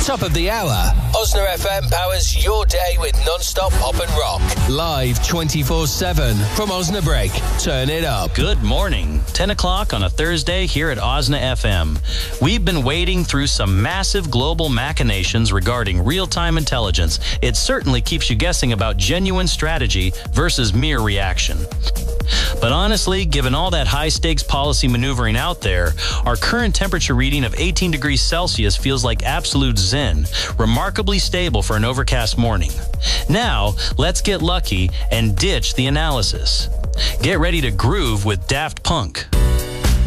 Top of the hour, Osna FM powers your day with non-stop pop and rock. Live 24/7 from Osnabrück. Turn it up. Good morning. 10 o'clock on a Thursday here at Osna FM. We've been wading through some massive global machinations regarding real-time intelligence. It certainly keeps you guessing about genuine strategy versus mere reaction. But honestly, given all that high-stakes policy maneuvering out there, our current temperature reading of 18 degrees Celsius feels like absolute zen, remarkably stable for an overcast morning. Now, let's get lucky and ditch the analysis. Get ready to groove with Daft Punk.